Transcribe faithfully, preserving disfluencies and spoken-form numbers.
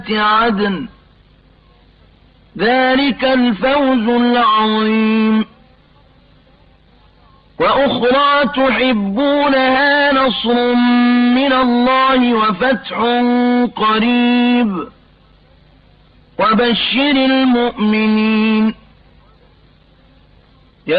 عدن ذلك الفوز العظيم. وأخرى تحبونها نصر من الله وفتح قريب وبشر المؤمنين.